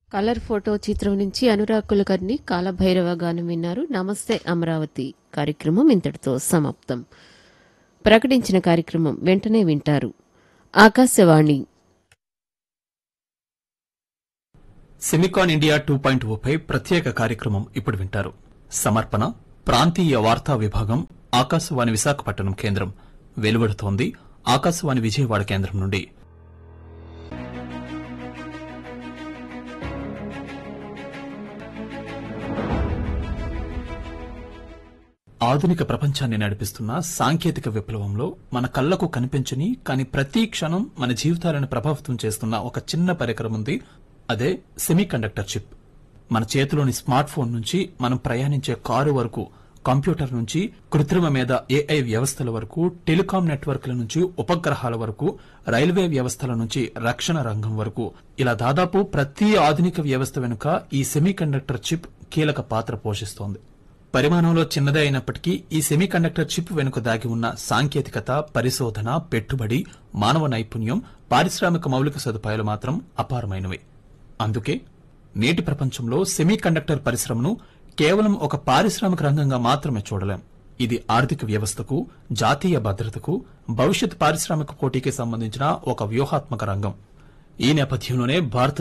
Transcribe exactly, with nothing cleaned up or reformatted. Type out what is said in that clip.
Colour photo చిత్రం నుంచి అనురాగ్ కులకర్ణి కాలభైరవ గానం విన్నారు. నమస్తే అమరావతి కార్యక్రమం ఇంతటితో సమాప్తం. ప్రకటించిన కార్యక్రమం వెంటనే వింటారు. Akashvani SEMICON India two point ఓపై ప్రత్యేక కార్యక్రమం ఇప్పుడు వింటారు. సమర్పణ ప్రాంతీయ వార్తా విభాగం, ఆకాశవాణి విశాఖపట్నం కేంద్రం. వెలువడుతోంది ఆకాశవాణి విజయవాడ కేంద్రం నుండి. ఆధునిక ప్రపంచాన్ని నడిపిస్తున్న సాంకేతిక విప్లవంలో మన కళ్లకు కనిపించని కానీ ప్రతి క్షణం మన జీవితాలను ప్రభావితం చేస్తున్న ఒక చిన్న పరికరం ఉంది. అదే సెమీకండక్టర్ చిప్. మన చేతిలోని స్మార్ట్ ఫోన్ నుంచి మనం ప్రయాణించే కారు వరకు, కంప్యూటర్ నుంచి కృత్రిమ మీద ఏఐ వ్యవస్థల వరకు, టెలికాం నెట్వర్క్ల నుంచి ఉపగ్రహాల వరకు, రైల్వే వ్యవస్థల నుంచి రక్షణ రంగం వరకు, ఇలా దాదాపు ప్రతి ఆధునిక వ్యవస్థ వెనుక ఈ సెమీకండక్టర్ చిప్ కీలక పాత్ర పోషిస్తోంది. పరిమాణంలో చిన్నదే అయినప్పటికీ ఈ సెమీకండక్టర్ చిప్ వెనుక దాగి ఉన్న సాంకేతికత, పరిశోధన, పెట్టుబడి, మానవ నైపుణ్యం, పారిశ్రామిక మౌలిక సదుపాయాలు మాత్రం అపారమైనవి. అందుకే నేటి ప్రపంచంలో సెమీకండక్టర్ పరిశ్రమను కేవలం ఒక పారిశ్రామిక రంగంగా మాత్రమే చూడలేం. ఇది ఆర్థిక వ్యవస్థకు, జాతీయ భద్రతకు, భవిష్యత్ పారిశ్రామిక పోటీకి సంబంధించిన ఒక వ్యూహాత్మక రంగం. ఈ నేపథ్యంలోనే భారత